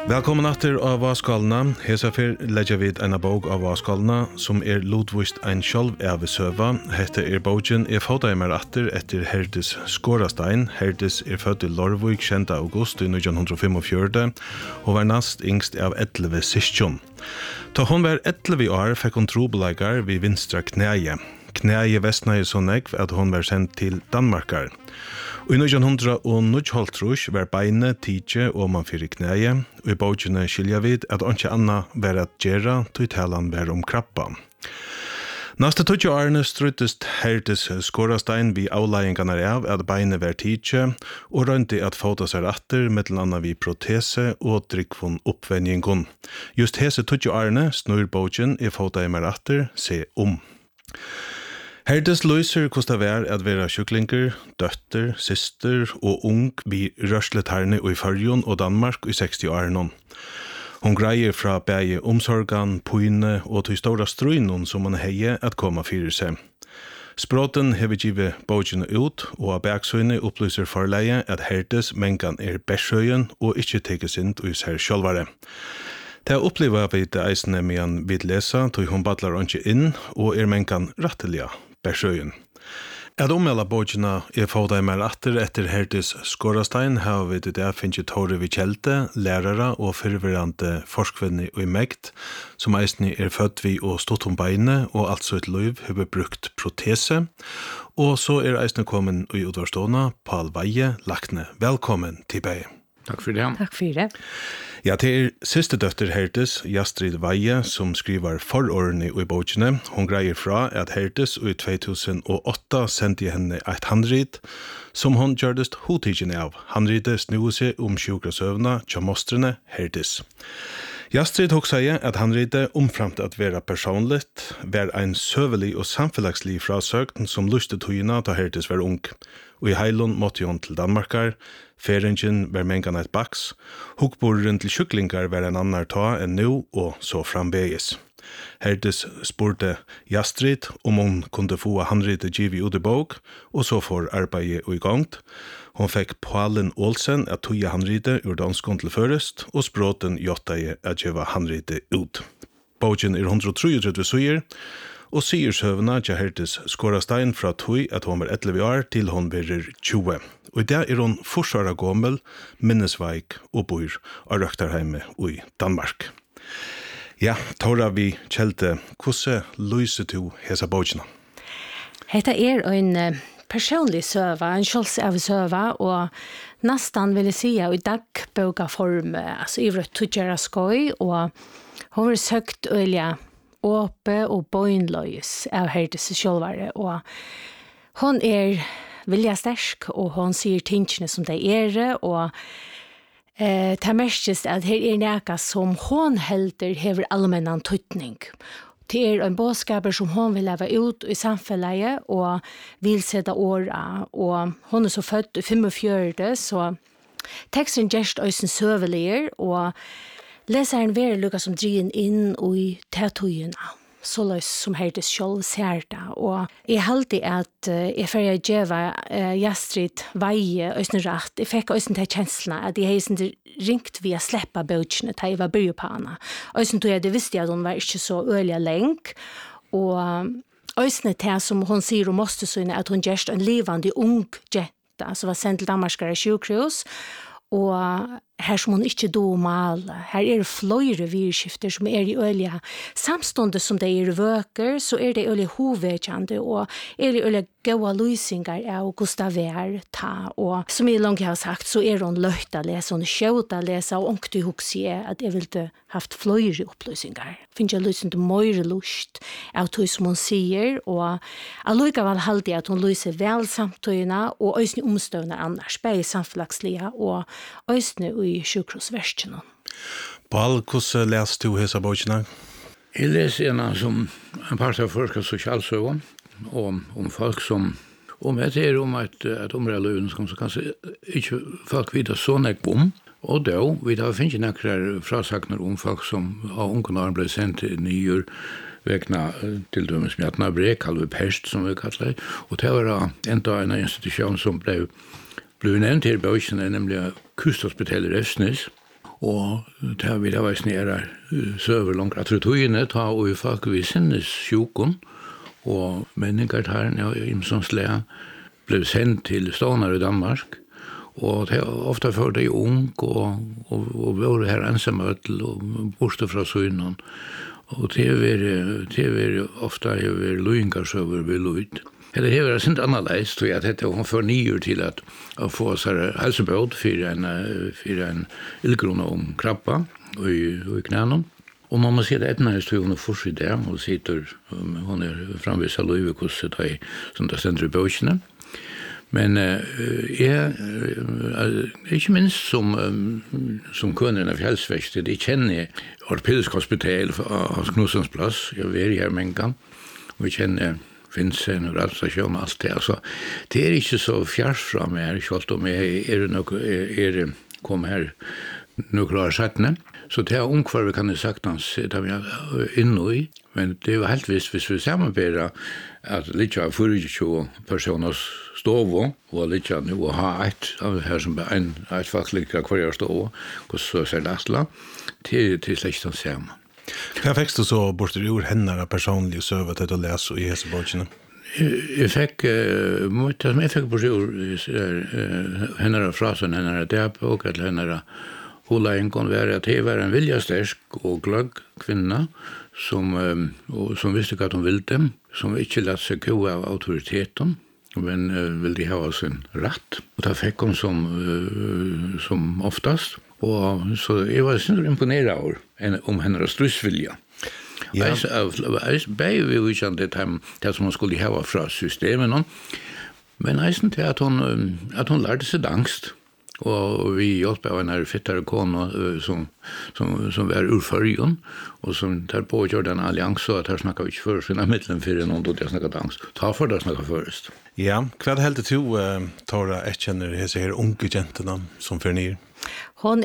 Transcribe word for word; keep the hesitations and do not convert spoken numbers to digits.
Velkommen atter av Vaskalna. Hesafir legger vi en bok av Vaskalna som er lodvist en sjálv av søva. Hette er bogen er fådaimer atter etter Herdis Skorastein. Herdis er født i Lorvik tjente august i nitjan femogfjøruti og var nast yngst av elleve syskjon. Da hun var elleve år fikk hun trobelegar ved vinstra knæje. Knæje vestnæje så negv at hun var sendt til Danmarkar. Og i nitjan níggjuoghálvtrýss var beinet tidje og man fyrir knæje, og i bókjene skilja vid at ikke anna var at gjerra, tog talan var om krabba. Neste tøtje årene struttest Herdis Skorastein vi avleiingarna av at beinet var tidje, og rønti at fåta seg atter, mellom anna vi protese og drikkvun oppvenningon. Just hese tøtje årene snur bókjen i fåta i mer atter, se om. Herdis løyser hvordan det var at være sjuklinger, døtter, syster og ung vi rørsletarne i Førjun og Danmark i seksti-årene. Hun greier fra bæge omsorgan, poine og til stora strøynen som hun heier at komme fyrir seg. Språten hever givet bøkene ut, og av bæksøyne opplyser forleie at Herdis mengan er bæsjøyen og ikke tekes inn i seg sjølvare. Det er opplevet vi det eisene med han vidt lesa, tog hun badlar ikke inn, og er mengan rattelige bæsjøyen. At ommelda bøkene er fått mer atter etter Herdis Skorastein, har vi det der finnes Tore Vikjelte, lærere og fyrverande forskvinne og mekt, som eisene er født vi og stått om beinet, og altså et løyv har brukt protese. Og så er eisene kommet i utvarstående, Paul Veie, Lakne. Velkommen til Beie. Takk for det. Takk for det. Ja, det er siste døtter Herdis, Jastrid Veie, som skriver forordene i bøkene. Hun greier fra at Herdis i två tusen og åtta sendte henne et handrit, som hun gjørdes hodtidgjene av. Handritet snur seg om sjukrasøvna til mostrene Herdis. Jastrid tok seg at handritet omframt at være personligt, var en søvelig og samfellagslig frasøkt som lustet togene til Herdis var ung. Og i Heilund måtte hun til Danmarkar, Feringen var mengan et baks, hukboren til sjuklingar var en annar ta enn nu, og så framvegis. Herdis spurte Jastrid om hun kunde få handritet givet ut i bok, og så får arbeidet i gongt. Hun fikk Paulen Olsen at tøye handritet ur danskon til først, og språten jottaje at gjeva handritet ut. Boken er hundre og trettio søyer, og sier søvna til Herdis Skorastein fra tøy at hun var elleve år til hun blir tjue. Og i det er hun forsvara gommel, minnesveik og bor av Røktarheime i Danmark. Ja, Tora vi kjelte, hvordan løser du hese bøkene? Hetta er en personlig søva, en kjøls av søva, og nesten vil jeg si i dagbøkaform, altså i vrøtt tudgjera skoj, og hun har søkt øyla åpe og bøynløys av Herdis sjølvare, og hun er vilja sterk, og hun sier tingene som det er, og eh, det merkes at her er næka som hun helder hever allmennan tøytning. Det er en bådskaper som hun vil leve ut i samfunnet, og vil sette åra, og hun er så født i femogfjøruti, så teksten gjerst øysen søvelier, og leseren vil lukka som drien inn i tætøyene, så løs som Herdis sjølv ser det. Og jeg halte at uh, jeg fyrir djeva uh, Jastrid Veie øysen rett. Jeg fikk øysen til kjenslene at jeg heisen ringt via sleppa bøtjene til jeg var byrju på henne. Øysen tog jeg det visste at hun var ikke så øyelig lenk. Og øysen til som hun sier om mostesøyne at hun gjerst en livande ung jetta som var sendt til Danmarkare sjukhus. Og her som hun ikke do male, her er fløyre virkskifter som er i øyelige. Samståndet som det er vøker, så er det øyelige hovedkjende, og er det øyelige gode løsninger av Gustav Vær, ta. Og som jeg langt har sagt, så er hun løyt å lese, hun er kjøt å lese, og ångte jeg husker at jeg ville haft fløyre oppløsninger. Finner jeg løsning til mer lust av det som hun sier, og allikevel halte jeg at hun løser vel samtøyene, og øyne omstøvende annars, bare samfunnslige, og øyne i sjukhusverskene. Paul, hvordan leser du hese bøkene? Jeg leser en som en part av forskere sosialsøver, og om folk som, om jeg ser om at, at området løven, så kanskje ikke folk vet så nek om, og da, vi da finner ikke nekker frasakner om folk som av unge når ble sendt til nyer, vekna til dømes mjatna brek, halve pest som vi kallar det, og det var enda en institusjon som ble ble nevnt her i bøkene, nemlig Kusthospitalet i Røsnes, Og det har vi da vært nere søver langt at retøyene ta og i folk vi sinnes sjukon og menninger her i Imsonslæ ble sendt til Stånar i Danmark og det er ofte for de ung og, og, og var her ensamøtel og borste fra synen og det er ofte løyngarsøver vi løyd. Det har vært sint annerledes, tror jeg, at dette hun får nyer til at, å få seg helsebød for en, for en ildgrunn om krabba og i, og i knænen. Og man må si at etna er stod hun fortsatt der, og sitter, hun er framvis av løyvekusset som det stender i bøkene. Men uh, jeg, uh, ikke minst som, um, som kunden av Fjellsvekst, jeg kjenner ortopedisk hospital av Knudsens plass, jeg er her med en gang, og jeg kjenner finns en radiostation och allt det. Alltså, det är inte så fjärs fram här, självt om jag är nog är kom här nu klar sättne. Så det är ungefär vi kan ju sagt ans där vi är inne i, men det var helt visst hvis vi samarbetar att lite av fyrtio personer stov och lite nu och ha ett av här som en ett fackligt kvar stov och så ser det till till släkten samman. Hva fikk du så bort ur henne personlig søve til å lese i hesebordene? Jeg fikk, det som jeg fikk bort ur henne frasen, henne dagbok, eller henne Ola Ingon var at jeg var en viljastersk og gløgg kvinne som, og, som visste hva hun ville, som ikke lette seg gå av autoriteten, men uh, ville ha sin rett. Og det fikk hun som, uh, som oftast. Og så jeg var sinnssykt imponeret over om hennes strussvilja. Ja. Jeg beger vi jo ikke det, det som hun skulle ha fra systemet, men jeg synes til at hun, at hun lærte seg angst. Og vi hjelp av en her fittere kone som, som, som var ur førjen, og som tar på å gjøre den allianse, og at her snakker vi ikke først, men er midtelen for noen då de har snakket angst. Ta for det å snakke først. Ja, hva er det helt til, uh, Tora, jeg kjenner disse her unge jentene som førnir? Hon